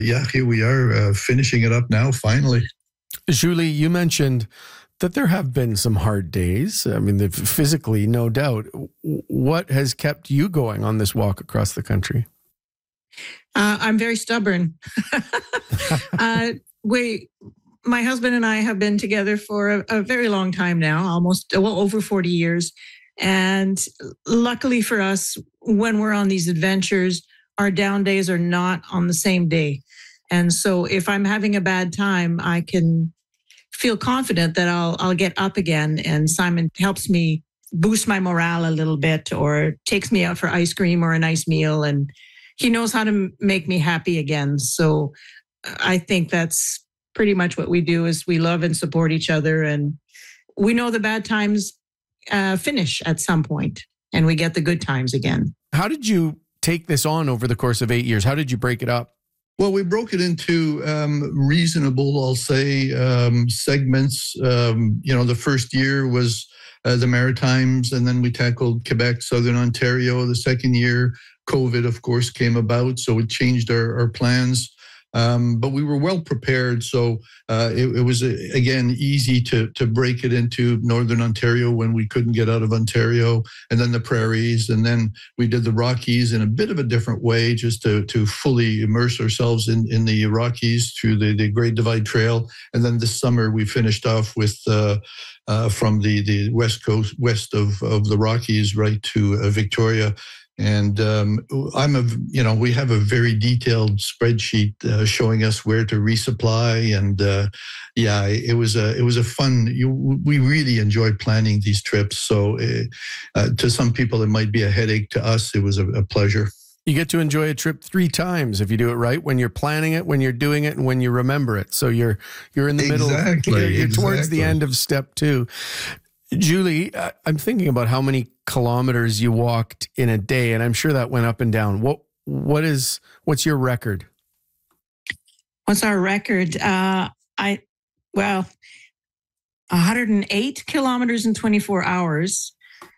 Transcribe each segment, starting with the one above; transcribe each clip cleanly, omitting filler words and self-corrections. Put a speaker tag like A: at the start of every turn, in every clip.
A: Yeah, here we are finishing it up now, finally.
B: Julie, you mentioned that there have been some hard days. I mean, physically, no doubt. What has kept you going on this walk across the country?
C: I'm very stubborn. My husband and I have been together for a very long time now, over 40 years. And luckily for us, when we're on these adventures, our down days are not on the same day. And so if I'm having a bad time, I can feel confident that I'll get up again. And Simon helps me boost my morale a little bit, or takes me out for ice cream or a nice meal. And he knows how to make me happy again. So I think that's pretty much what we do, is we love and support each other. And we know the bad times finish at some point, and we get the good times again.
B: How did you take this on over the course of 8 years? How did you break it up?
A: Well, we broke it into reasonable, I'll say, segments. The first year was the Maritimes, and then we tackled Quebec, Southern Ontario. The second year, COVID, of course, came about, so it changed our plans. But we were well prepared, so it was, again, easy to break it into Northern Ontario when we couldn't get out of Ontario, and then the Prairies, and then we did the Rockies in a bit of a different way, just to fully immerse ourselves in the Rockies through the Great Divide Trail. And then this summer we finished off with from the west coast, west of the Rockies, right to Victoria. And we have a very detailed spreadsheet showing us where to resupply, and it was a fun. We really enjoyed planning these trips. So to some people it might be a headache. To us, it was a pleasure.
B: You get to enjoy a trip 3 times if you do it right, when you're planning it, when you're doing it, and when you remember it. So you're in the middle. You're towards the end of step 2. Julie, I'm thinking about how many kilometers you walked in a day, and I'm sure that went up and down. What's your record?
C: What's our record? 108 kilometers in 24 hours,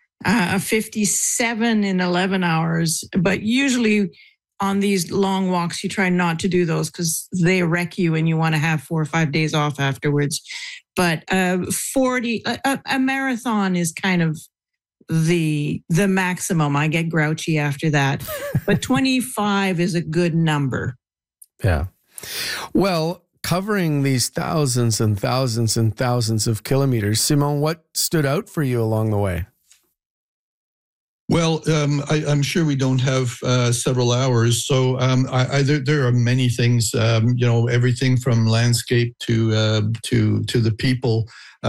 C: 57 in 11 hours. But usually on these long walks, you try not to do those because they wreck you and you want to have 4 or 5 days off afterwards. But 40, a marathon is kind of the maximum. I get grouchy after that. But 25 is a good number.
B: Yeah. Well, covering these thousands and thousands and thousands of kilometers, Simon, what stood out for you along the way?
A: Well, I'm sure we don't have several hours, so there are many things. Everything from landscape to the people.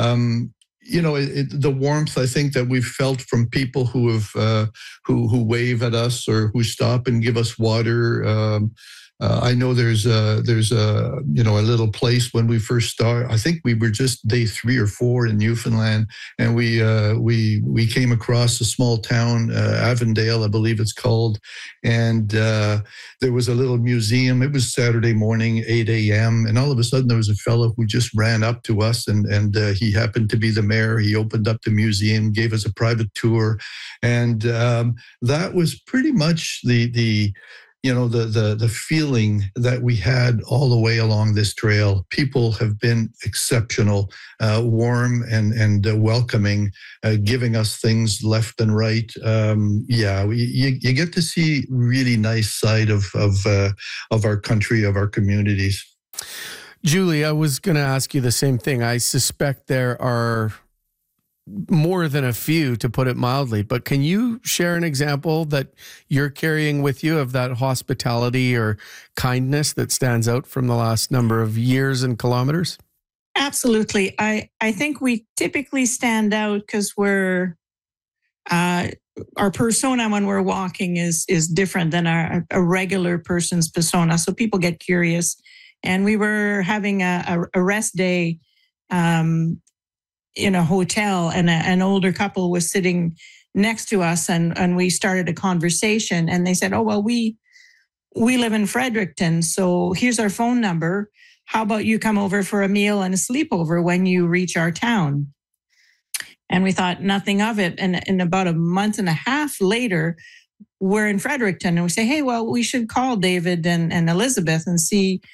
A: The warmth, I think, that we've felt from people who have who wave at us or who stop and give us water. I know there's a little place when we first started. I think we were just day 3 or 4 in Newfoundland, and we came across a small town, Avondale, I believe it's called, and there was a little museum. It was Saturday morning, 8 a.m., and all of a sudden there was a fellow who just ran up to us, and he happened to be the mayor. He opened up the museum, gave us a private tour, and that was pretty much the feeling that we had all the way along this trail. People have been exceptional, warm and welcoming, giving us things left and right. You get to see really nice side of our country, of our communities.
B: Julie, I was going to ask you the same thing. I suspect there are more than a few, to put it mildly, but can you share an example that you're carrying with you of that hospitality or kindness that stands out from the last number of years and kilometers?
C: Absolutely. I think we typically stand out because we're our persona when we're walking is different than a regular person's persona. So people get curious. And we were having a rest day in a hotel, and an older couple was sitting next to us, and we started a conversation, and they said, "Oh, well, we live in Fredericton, so here's our phone number. How about you come over for a meal and a sleepover when you reach our town?" And we thought nothing of it. And about a month and a half later, we're in Fredericton and we say, hey, well, we should call David and Elizabeth and see